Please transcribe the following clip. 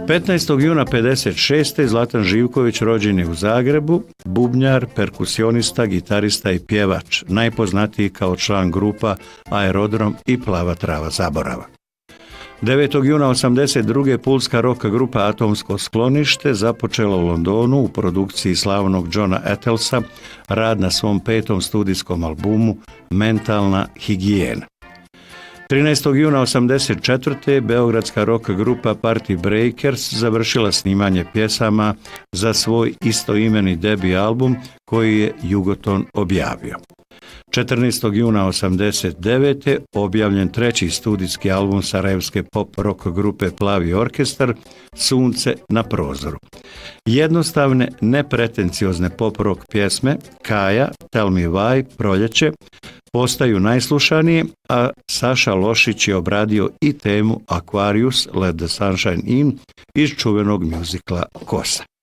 15. juna 56. Zlatan Živković rođen je u Zagrebu, bubnjar, perkusionista, gitarista i pjevač, najpoznatiji kao član grupa Aerodrom i Plava trava zaborava. 9. juna 82. pulska rock grupa Atomsko sklonište započela u Londonu u produkciji slavnog Johna Ethelsa rad na svom 5. studijskom albumu Mentalna higijena. 13. juna 1984. beogradska rock grupa Party Breakers završila snimanje pjesama za svoj istoimeni debi album koji je Jugoton objavio. 14. juna 1989. objavljen 3. studijski album sarajevske pop rock grupe Plavi orkestar Sunce na prozoru. Jednostavne, nepretenciozne pop rock pjesme Kaja, Tell Me Why, Proljeće postaju najslušanije, a Saša Lošić je obradio i temu Aquarius, Let the Sunshine In iz čuvenog mjuzikla Kosa.